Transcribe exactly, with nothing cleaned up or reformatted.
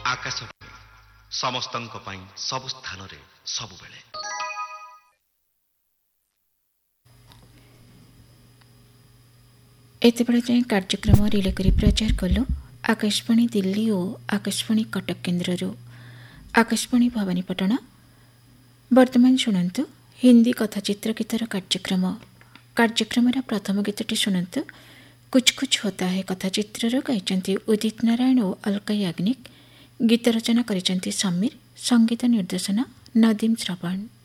आकाशवाणी समस्तଙ୍କ ପାଇଁ ସବୁ ସ୍ଥାନରେ ସବୁବେଳେ। ଏତେବେଳେ ଯାଏଁ କାର୍ଯ୍ୟକ୍ରମ ରିଲେ କରି ପ୍ରଚାର କଲୁ ଆକାଶବାଣୀ ଦିଲ୍ଲୀ ଓ ଆକାଶବାଣୀ କଟକ କେନ୍ଦ୍ରରୁ। ଆକାଶବାଣୀ ଭବାନୀପଟଣା। ବର୍ତ୍ତମାନ ଶୁଣନ୍ତୁ ହିନ୍ଦୀ କଥାଚିତ୍ର ଗୀତର କାର୍ଯ୍ୟକ୍ରମ। କାର୍ଯ୍ୟକ୍ରମର ପ୍ରଥମ ଗୀତଟି ଶୁଣନ୍ତୁ। କୁଛ କୁଛ ହୋତା ହେ କଥାଚିତ୍ରର ଗାଇଛନ୍ତି ଉଦିତ ନାରାୟଣ ଓ ଅଲକା ୟାଗ୍ନିକ। ଗୀତ ରଚନା କରିଛନ୍ତି ସମୀର, ସଙ୍ଗୀତ ନିର୍ଦ୍ଦେଶନା ନଦୀମ ଶ୍ରବଣ।